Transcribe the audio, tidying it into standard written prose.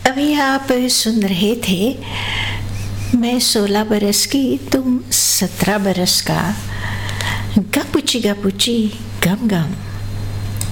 अभी आप सुन रहे थे मैं 16 बरस की तुम 17 बरस का, गपुची गपुची गम गम।